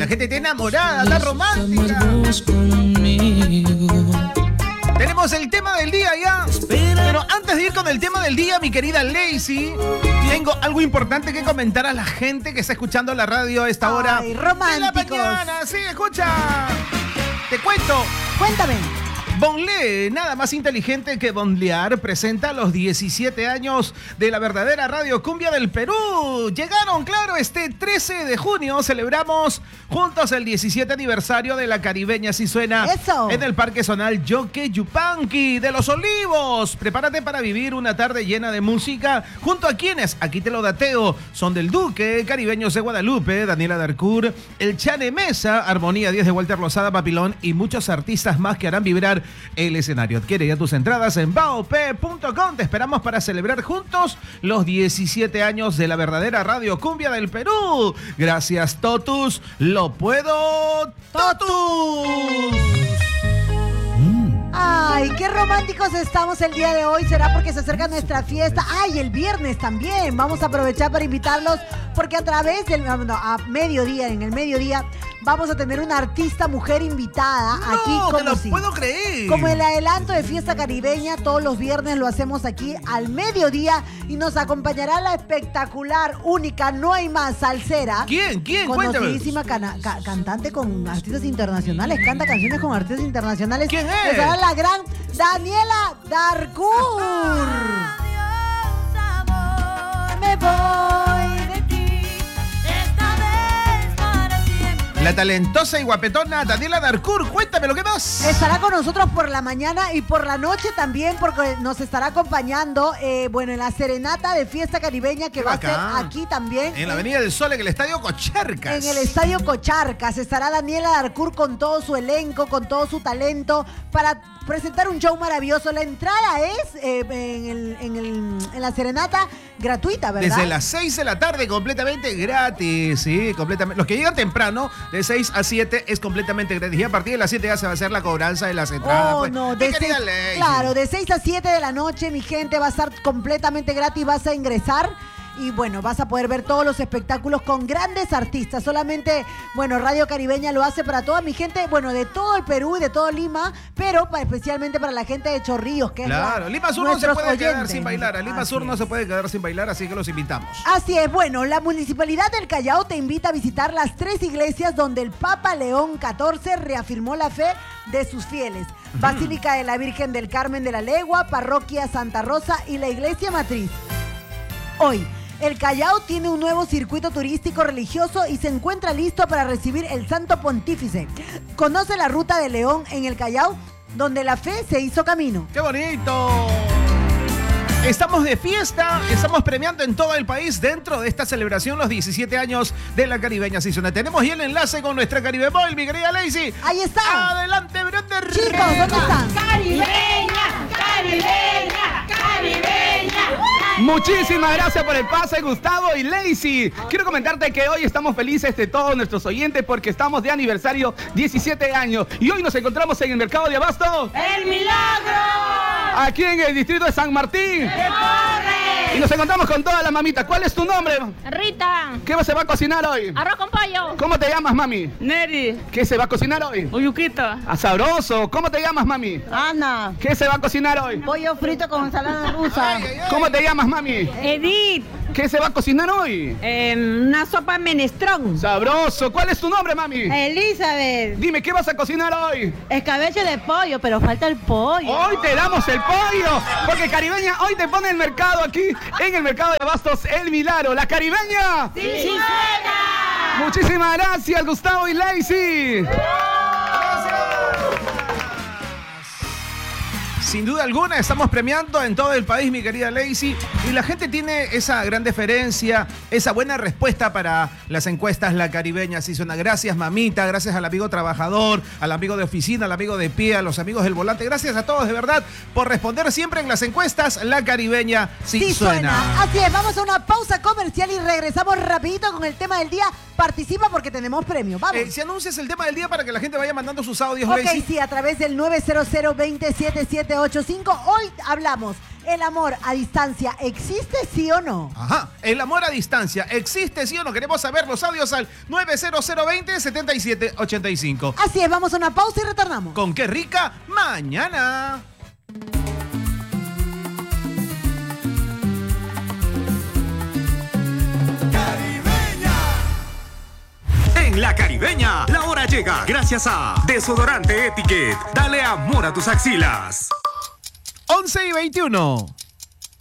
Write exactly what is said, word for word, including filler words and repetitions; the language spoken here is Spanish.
La gente está enamorada, está romántica. Tenemos el tema del día ya. Pero antes de ir con el tema del día, mi querida Lacey, tengo algo importante que comentar a la gente que está escuchando la radio a esta hora. Ay, románticos. De la mañana. Sí, escucha. Te cuento. Cuéntame. Bonlé, nada más inteligente que bonlear, presenta los diecisiete años de la verdadera Radio Cumbia del Perú. Llegaron, claro, este trece de junio celebramos juntos el diecisiete aniversario de la Caribeña Si Suena. Eso. En el Parque Zonal Yoque Yupanqui de Los Olivos. Prepárate para vivir una tarde llena de música junto a quienes, aquí te lo dateo, son del Duque, Caribeños de Guadalupe, Daniela Darcourt, el Chane Mesa, Armonía diez de Walter Lozada Papilón y muchos artistas más que harán vibrar el escenario. Adquiere ya tus entradas en baop punto com. Te esperamos para celebrar juntos los diecisiete años de la verdadera Radio Cumbia del Perú. Gracias, Totus. Lo puedo, Totus. Ay, qué románticos estamos el día de hoy. ¿Será porque se acerca nuestra fiesta? Ay, el viernes también. Vamos a aprovechar para invitarlos porque a través del no, a mediodía, en el mediodía, vamos a tener una artista mujer invitada No, aquí. te Como lo si, puedo creer. Como el adelanto de Fiesta Caribeña, todos los viernes lo hacemos aquí al mediodía y nos acompañará la espectacular, única, no hay más, salsera. ¿Quién? ¿Quién? Cuéntame. Conocidísima cana- ca- cantante con artistas internacionales, canta canciones con artistas internacionales. ¿Quién es? Estará la gran Daniela Darcourt. Me voy de ti, esta vez para siempre. La talentosa y guapetona Daniela Darcourt. Cuéntame lo que más. Estará con nosotros por la mañana y por la noche también, porque nos estará acompañando, eh, bueno, en la serenata de Fiesta Caribeña que Qué va bacán. a ser aquí también. En la Avenida del Sol, en el Estadio Cocharcas. En el Estadio Cocharcas estará Daniela Darcourt con todo su elenco, con todo su talento, para presentar un show maravilloso. La entrada es eh, en, el, en, el, en la serenata gratuita, ¿verdad? Desde las seis de la tarde, completamente gratis, sí, completamente. Los que llegan temprano, de seis a siete, es completamente gratis. Y a partir de las siete ya se va a hacer la cobranza de las entradas. Oh, pues. no, Mi de querida seis, Lacey. claro, de seis a siete de la noche, mi gente, va a estar completamente gratis, vas a ingresar. Y bueno, vas a poder ver todos los espectáculos con grandes artistas. Solamente, bueno, Radio Caribeña lo hace para toda mi gente, bueno, de todo el Perú y de todo Lima, pero para, especialmente para la gente de Chorrillos, que Claro, es la, Lima Sur no se nuestros puede quedar oyentes. sin bailar. A Lima Así Sur no es. se puede quedar sin bailar, así que los invitamos. Así es, bueno, la Municipalidad del Callao te invita a visitar las tres iglesias donde el Papa León catorce reafirmó la fe de sus fieles. Basílica de la Virgen del Carmen de la Legua, Parroquia Santa Rosa y la Iglesia Matriz. Hoy, el Callao tiene un nuevo circuito turístico religioso y se encuentra listo para recibir el Santo Pontífice. Conoce la Ruta de León en el Callao, donde la fe se hizo camino. ¡Qué bonito! Estamos de fiesta, estamos premiando en todo el país dentro de esta celebración los diecisiete años de la Caribeña Si Suena. Tenemos ya el enlace con nuestra Caribe Boy, mi querida Lacey. Ahí está. Adelante, brother. Chicos, ¿dónde están? Caribeña, caribeña, caribeña. Muchísimas gracias por el pase, Gustavo y Lacey. Quiero comentarte que hoy estamos felices de todos nuestros oyentes porque estamos de aniversario diecisiete años y hoy nos encontramos en el mercado de Abasto. ¡El milagro! Aquí en el distrito de San Martín. ¡Corre! Y nos encontramos con todas las mamitas. ¿Cuál es tu nombre? Rita, ¿Qué se va a cocinar hoy? arroz con pollo. ¿Cómo te llamas, mami? Neri, ¿Qué se va a cocinar hoy? uyuquita. Ah, sabroso. ¿Cómo te llamas, mami? Ana, ¿Qué se va a cocinar hoy? pollo frito con ensalada rusa. Ay, ay, ay. ¿Cómo te llamas, mami? Edith, ¿Qué se va a cocinar hoy? una sopa menestrón. Sabroso. ¿Cuál es tu nombre, mami? Elizabeth, Dime, ¿qué vas a cocinar hoy? escabeche de pollo, pero falta el pollo. Hoy te damos el pollo, porque Caribeña hoy te pone el mercado aquí, en el mercado de Abastos, El Milagro. ¡La Caribeña! ¡Sí, suena! Muchísimas gracias, Gustavo y Lacey. Sin duda alguna, estamos premiando en todo el país, mi querida Lacey. Y la gente tiene esa gran deferencia, esa buena respuesta para las encuestas La Caribeña Si Suena. Gracias, mamita. Gracias al amigo trabajador, al amigo de oficina, al amigo de pie, a los amigos del volante. Gracias a todos, de verdad, por responder siempre en las encuestas La Caribeña Si Sí Suena. suena. Así es, vamos a una pausa comercial y regresamos rapidito con el tema del día. Participa porque tenemos premio. Vamos. Eh, si anuncias el tema del día para que la gente vaya mandando sus audios, Ok, Lacey. sí, a través del nueve cero cero, dos cero siete siete ocho cinco. Hoy hablamos ¿El amor a distancia existe, sí o no? Ajá, el amor a distancia, ¿existe sí o no? Queremos saber los audios al nueve cero cero dos cero siete siete ocho cinco. Así es, vamos a una pausa y retornamos. Con Qué Rica Mañana. En La Caribeña, la hora llega gracias a Desodorante Etiquette. Dale amor a tus axilas. once y veintiuno.